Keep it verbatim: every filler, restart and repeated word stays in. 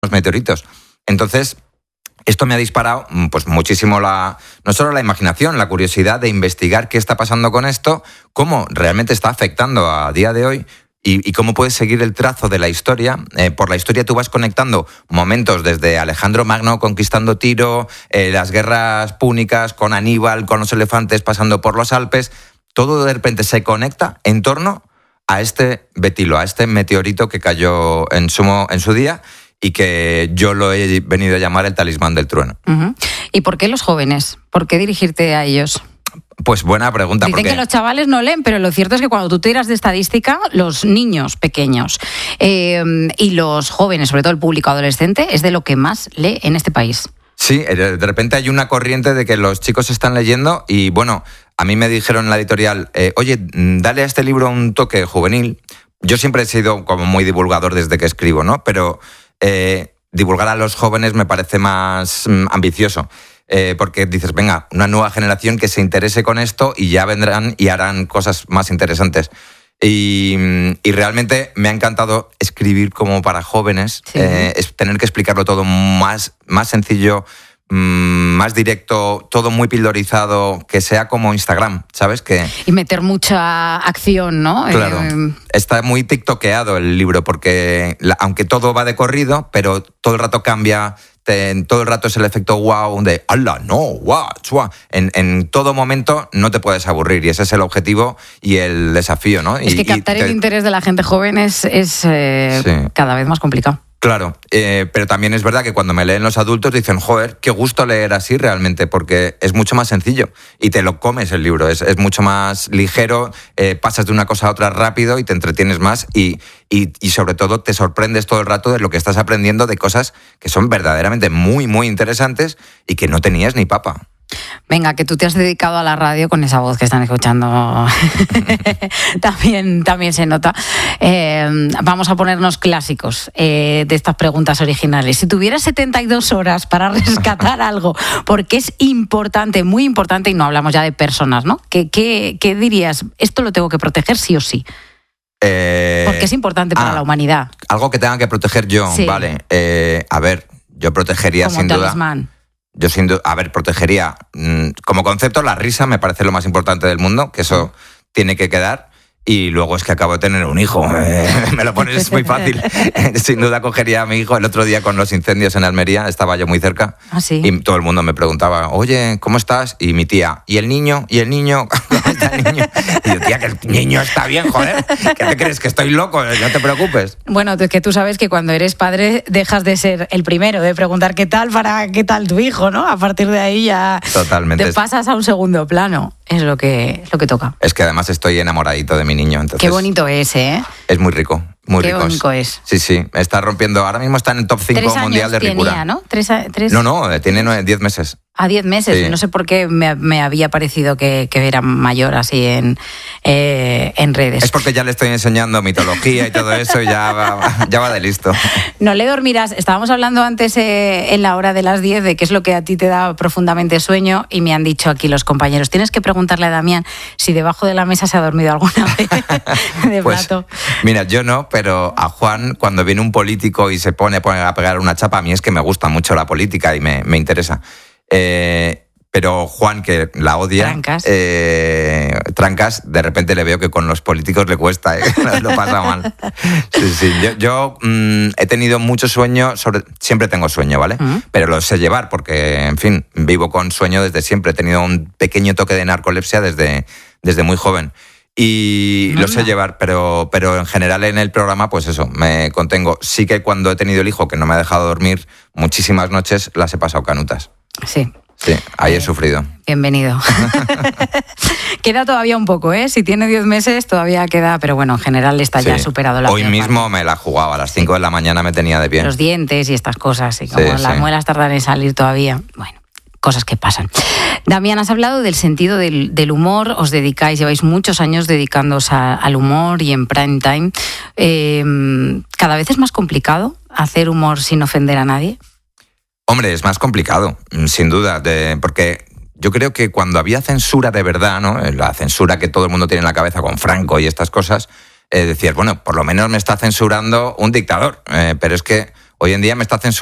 los meteoritos. Entonces, esto me ha disparado pues muchísimo la, no solo la imaginación, la curiosidad de investigar qué está pasando con esto, cómo realmente está afectando a día de hoy y, y cómo puedes seguir el trazo de la historia. Eh, por la historia tú vas conectando momentos desde Alejandro Magno conquistando Tiro, eh, las guerras púnicas con Aníbal, con los elefantes pasando por los Alpes. Todo de repente se conecta en torno a este Betilo, a este meteorito que cayó en su, en su día y que yo lo he venido a llamar el talismán del trueno. Uh-huh. ¿Y por qué los jóvenes? ¿Por qué dirigirte a ellos? Pues buena pregunta. Dicen porque... que los chavales no leen, pero lo cierto es que cuando tú tiras de estadística, los niños pequeños eh, y los jóvenes, sobre todo el público adolescente, es de lo que más lee en este país. Sí, de repente hay una corriente de que los chicos están leyendo y, bueno, a mí me dijeron en la editorial, eh, oye, dale a este libro un toque juvenil. Yo siempre he sido como muy divulgador desde que escribo, ¿no? Pero eh, divulgar a los jóvenes me parece más mm, ambicioso. Eh, porque dices, venga, una nueva generación que se interese con esto y ya vendrán y harán cosas más interesantes. Y, y realmente me ha encantado escribir como para jóvenes, sí. eh, es tener que explicarlo todo más, más sencillo, mmm, más directo, todo muy pildorizado, que sea como Instagram, ¿sabes? Que, y meter mucha acción, ¿no? Claro, eh... está muy tiktokeado el libro, porque la, aunque todo va de corrido, pero todo el rato cambia... Te, todo el rato es el efecto wow de ¡hala! ¡No! ¡Wow! ¡Chua! En, en todo momento no te puedes aburrir y ese es el objetivo y el desafío, ¿no? Es y, que captar te... el interés de la gente joven es, es eh, sí. cada vez más complicado. Claro, eh, pero también es verdad que cuando me leen los adultos dicen, joder, qué gusto leer así realmente, porque es mucho más sencillo y te lo comes el libro, es, es mucho más ligero, eh, pasas de una cosa a otra rápido y te entretienes más y, y, y sobre todo te sorprendes todo el rato de lo que estás aprendiendo, de cosas que son verdaderamente muy, muy interesantes y que no tenías ni papa. Venga, que tú te has dedicado a la radio con esa voz que están escuchando. también, también se nota. Eh, vamos a ponernos clásicos eh, de estas preguntas originales. Si tuvieras setenta y dos horas para rescatar algo, porque es importante, muy importante, y no hablamos ya de personas, ¿no? ¿Qué, qué, qué dirías? Esto lo tengo que proteger sí o sí. Eh, porque es importante para ah, la humanidad. Algo que tenga que proteger yo, sí. vale. Eh, a ver, yo protegería Como sin talismán. duda... Yo sin duda, a ver, protegería, como concepto, la risa me parece lo más importante del mundo, que eso tiene que quedar. Y luego es que acabo de tener un hijo, eh, me lo pones muy fácil. Sin duda cogería a mi hijo. El otro día con los incendios en Almería, estaba yo muy cerca. ¿Ah, sí? Y todo el mundo me preguntaba, oye, ¿cómo estás? Y mi tía, ¿y el niño? ¿Y el niño? ¿Cómo está el niño? Y yo, tía, que el niño está bien, joder. ¿Qué te crees? ¿Que estoy loco? No te preocupes. Bueno, es que tú sabes que cuando eres padre dejas de ser el primero, de preguntar qué tal para qué tal tu hijo, ¿no? A partir de ahí ya Totalmente. te pasas a un segundo plano. Es lo que, es lo que toca. Es que además estoy enamoradito de mi niño. Entonces qué bonito es, ¿eh? Es muy rico, muy qué rico. Qué bonito es. Sí, sí, está rompiendo. Ahora mismo está en el top cinco mundial de ricura. Tenía, ¿no? ¿Tres, tres... No, no, tiene diez meses. A diez meses. Sí. No sé por qué me, me había parecido que, que era mayor así en, eh, en redes. Es porque ya le estoy enseñando mitología y todo eso y ya va, ya va de listo. No le dormirás. Estábamos hablando antes eh, en la hora de las diez de qué es lo que a ti te da profundamente sueño y me han dicho aquí los compañeros, tienes que preguntarle a Damián si debajo de la mesa se ha dormido alguna vez de pues, plato. Mira, yo no, pero a Juan, cuando viene un político y se pone a pegar una chapa, a mí es que me gusta mucho la política y me, me interesa. Eh, pero Juan, que la odia, Trancas. Eh, Trancas, de repente le veo que con los políticos le cuesta, ¿eh? Lo pasa mal. Sí, sí. Yo, yo mmm, he tenido mucho sueño, sobre, siempre tengo sueño, ¿vale? Uh-huh. Pero lo sé llevar porque, en fin, vivo con sueño desde siempre. He tenido un pequeño toque de narcolepsia desde, desde muy joven. Y lo sé llevar, pero, pero en general en el programa, pues eso, me contengo. Sí que cuando he tenido el hijo que no me ha dejado dormir muchísimas noches, las he pasado canutas. Sí. Sí, ahí eh, he sufrido. Bienvenido. Queda todavía un poco, ¿eh? Si tiene diez meses todavía queda, pero bueno, en general está sí. ya superado la Hoy mismo parte. Me la jugaba, a las cinco sí. de la mañana me tenía de pie. Los dientes y estas cosas, y como sí, las sí. muelas tardan en salir todavía, bueno. Cosas que pasan. Damián, has hablado del sentido del, del humor, os dedicáis, lleváis muchos años dedicándoos a, al humor y en prime time. Eh, ¿Cada vez es más complicado hacer humor sin ofender a nadie? Hombre, es más complicado, sin duda, de, porque yo creo que cuando había censura de verdad, ¿no? La censura que todo el mundo tiene en la cabeza con Franco y estas cosas, eh, decías, bueno, por lo menos me está censurando un dictador, eh, pero es que Hoy en día me está censurando